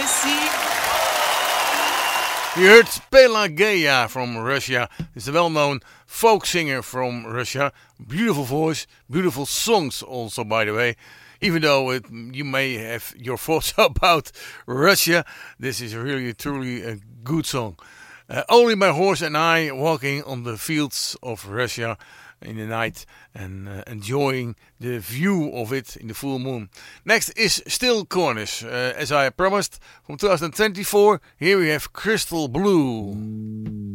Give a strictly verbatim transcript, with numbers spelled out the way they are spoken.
You heard Pelageya from Russia. It's a well-known folk singer from Russia. Beautiful voice, beautiful songs also, by the way. Even though it, you may have your thoughts about Russia, this is really, truly a good song. Uh, only my horse and I walking on the fields of Russia in the night and uh, enjoying the view of it in the full moon. Next is Still Cornish. Uh, as I promised, from twenty twenty-four, here we have Crystal Blue.